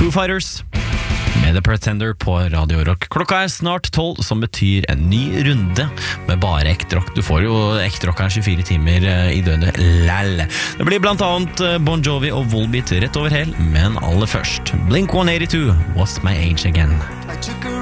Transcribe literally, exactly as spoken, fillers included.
Foo Fighters med The Pretender på Radio Rock. Klokka er snart tolv, som betyr en ny runde med bare ekte rock. Du får jo ekte rock her tjuefire timer i døgnet. Lall. Det blir blant annet Bon Jovi og Volbeat rett over hel, men aller først Blink one eighty-two, What's My Age Again? I took a